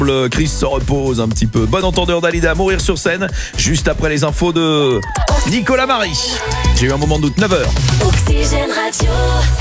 Chris se repose un petit peu. Bon entendeur d'Alida, Mourir sur scène, juste après les infos de Nicolas Marie. J'ai eu un moment de doute, 9h. Oxygène Radio.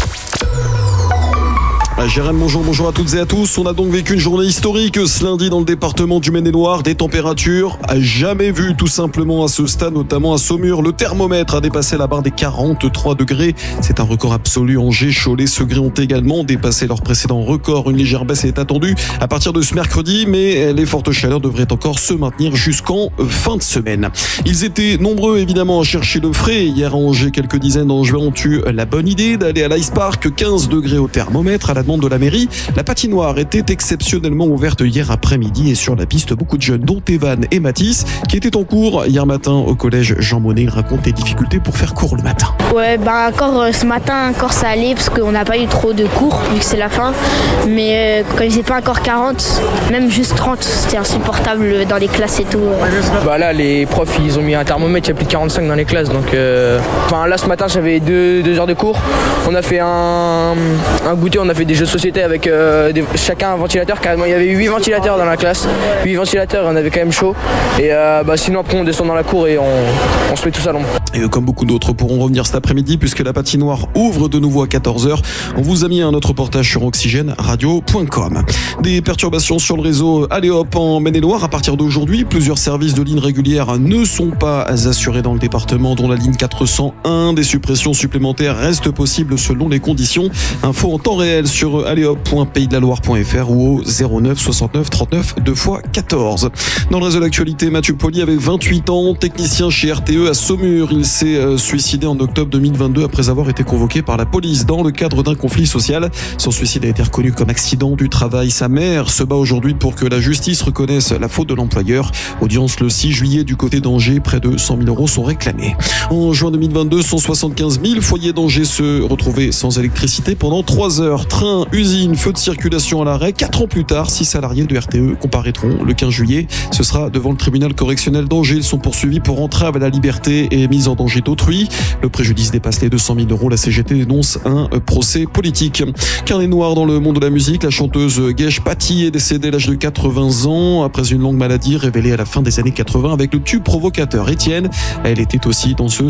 Jérém, bonjour à toutes et à tous. On a donc vécu une journée historique ce lundi dans le département du Maine-et-Loire. Des températures jamais vues tout simplement à ce stade, notamment à Saumur. Le thermomètre a dépassé la barre des 43 degrés. C'est un record absolu. Angers, Cholet, Segré ont également dépassé leur précédent record. Une légère baisse est attendue à partir de ce mercredi, mais les fortes chaleurs devraient encore se maintenir jusqu'en fin de semaine. Ils étaient nombreux évidemment à chercher le frais. Hier à Angers, quelques dizaines d'Angevins ont eu la bonne idée d'aller à l'Ice Park. 15 degrés au thermomètre à la demande de la mairie. La patinoire était exceptionnellement ouverte hier après-midi et sur la piste, beaucoup de jeunes, dont Evan et Mathis, qui étaient en cours hier matin au collège Jean Monnet. Ils racontent les difficultés pour faire cours le matin. Ouais, encore ce matin, encore ça allait parce qu'on n'a pas eu trop de cours vu que c'est la fin. Mais quand ils n'étaient pas encore 40, même juste 30, c'était insupportable dans les classes et tout. Là, les profs, ils ont mis un thermomètre, il y a plus de 45 dans les classes. Donc, là, ce matin, j'avais 2 heures de cours. On a fait un goûter, on a fait des jeux de société avec chacun un ventilateur. Carrément, il y avait 8 ventilateurs dans la classe. 8 ventilateurs, on avait quand même chaud. Et sinon, après, on descend dans la cour et on se met tous à l'ombre. Et comme beaucoup d'autres pourront revenir cet après-midi, puisque la patinoire ouvre de nouveau à 14h. On vous a mis un autre reportage sur oxygèneradio.com. Des perturbations sur le réseau Aléop en Maine-et-Loire. À partir d'aujourd'hui, plusieurs services de lignes régulières ne sont pas assurés dans le département, dont la ligne 401. Des suppressions supplémentaires restent possibles selon les conditions. Info en temps réel sur aléop.paysdelaloire.fr ou au 09 69 39 2x14. Dans le réseau de l'actualité, Mathieu Poli avait 28 ans, technicien chez RTE à Saumur. Il s'est suicidé en octobre 2022 après avoir été convoqué par la police dans le cadre d'un conflit social. Son suicide a été reconnu comme accident du travail. Sa mère se bat aujourd'hui pour que la justice reconnaisse la faute de l'employeur. Audience le 6 juillet du côté d'Angers. Près de 100 000 € sont réclamés. En juin 2022, 175 000 foyers d'Angers se retrouvaient sans électricité pendant 3 heures. Train, usine, feu de circulation à l'arrêt. 4 ans plus tard, 6 salariés de RTE comparaîtront le 15 juillet. Ce sera devant le tribunal correctionnel d'Angers. Ils sont poursuivis pour entrave à la liberté et mise en danger d'autrui. Le préjudice dépasse les 200 000 €. La CGT dénonce un procès politique. Carnet noir dans le monde de la musique. La chanteuse Guèche Paty est décédée à l'âge de 80 ans après une longue maladie révélée à la fin des années 80 avec le tube provocateur Étienne. Elle était aussi danseuse